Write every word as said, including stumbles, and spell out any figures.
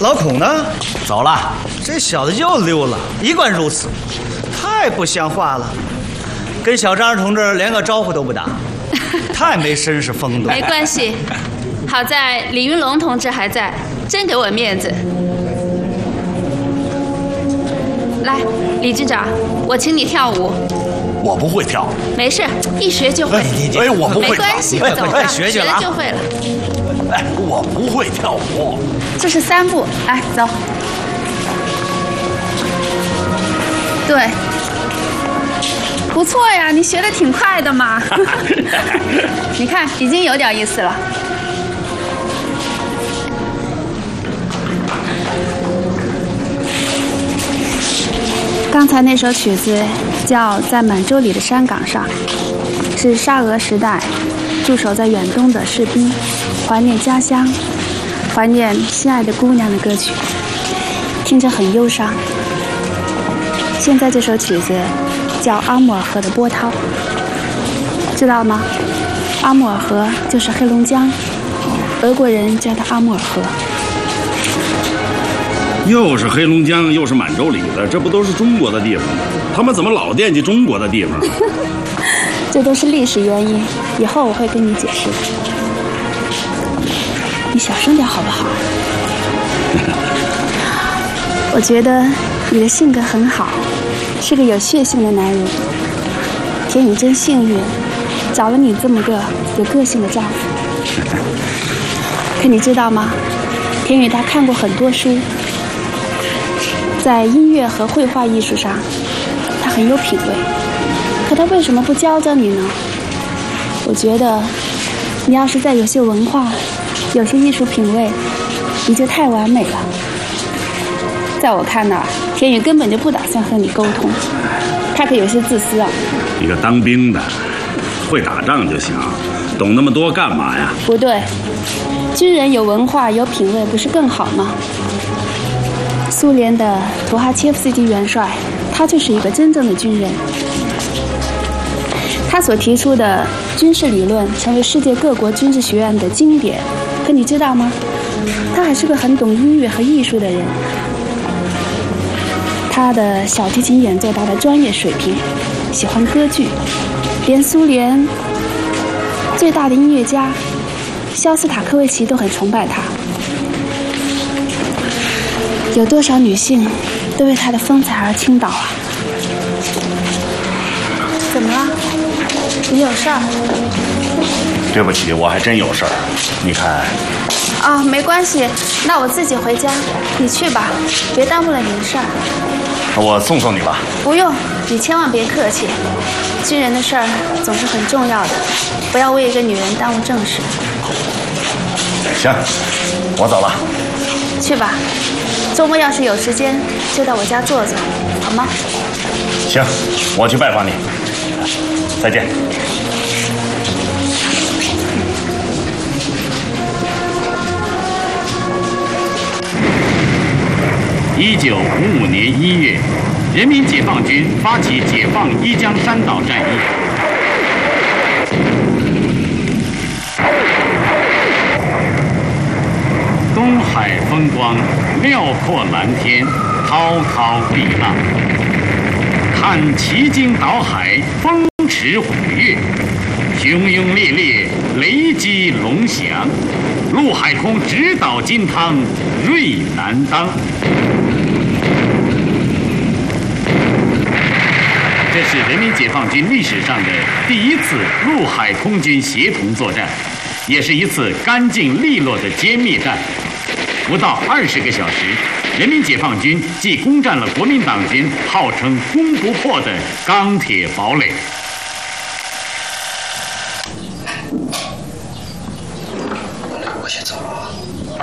老孔呢？ 走了。 这小子又溜了，一贯如此，太不像话了。跟小张同志连个招呼都不打，太没绅士风度。 没关系，好在李云龙同志还在，真给我面子。来，李局长，我请你跳舞。 我不会跳。 没事，一学就会。 哎，我不会跳。 没关系，走吧， 学学了就会了。 哎，我不会跳舞。 这是三步，来走。对，不错呀，你学的挺快的嘛。你看，已经有点意思了。刚才那首曲子叫《在满洲里的山岗上》，是沙俄时代驻守在远东的士兵怀念家乡、怀念心爱的姑娘的歌曲，听着很忧伤。现在这首曲子叫《阿穆尔河的波涛》，知道吗？阿穆尔河就是黑龙江，俄国人叫它阿穆尔河。 又是黑龙江，又是满洲里的，这不都是中国的地方吗？他们怎么老惦记中国的地方？ 这都是历史原因，以后我会跟你解释的。你小声点好不好？我觉得你的性格很好，是个有血性的男人。田雨真幸运，找了你这么个有个性的丈夫。可你知道吗？田雨他看过很多书，在音乐和绘画艺术上，他很有品味。可他为什么不教教你呢？我觉得，你要是再有些文化，有些艺术品味，你就太完美了。在我看那儿，田雨根本就不打算和你沟通，他可有些自私啊。 一个当兵的，会打仗就行，懂那么多干嘛呀？ 不对，军人有文化有品味不是更好吗？苏联的图哈切夫斯基元帅，他就是一个真正的军人。他所提出的军事理论成为世界各国军事学院的经典，可你知道吗？他还是个很懂音乐和艺术的人。他的小提琴演奏达到专业水平，喜欢歌剧，连苏联最大的音乐家肖斯塔科维奇都很崇拜他。有多少女性都为他的风采而倾倒啊！怎么了？你有事儿？ 对不起，我还真有事儿。你看。 啊、哦，没关系，那我自己回家，你去吧，别耽误了你的事儿。 我送送你吧。 不用，你千万别客气。军人的事儿总是很重要的，不要为一个女人耽误正事。 行，我走了。 去吧。周末要是有时间，就到我家坐坐，好吗？ 行，我去拜访你。再见。 一九五五年一月，人民解放军发起解放一江山岛战役。东海风光，辽阔蓝天，滔滔碧浪。看奇经岛海，风驰虎跃，汹涌烈烈，雷击龙翔。陆海空直捣金汤，锐难当。这是人民解放军历史上的第一次陆海空军协同作战，也是一次干净利落的歼灭战。不到二十个小时，人民解放军即攻占了国民党军号称攻不破的钢铁堡垒。